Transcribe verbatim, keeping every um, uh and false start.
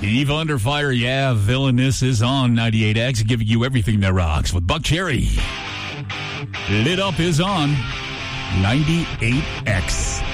Eve Under Fire, yeah, Villainous is on ninety-eight X, giving you everything that rocks with Buck Cherry. Lit Up is on ninety-eight X.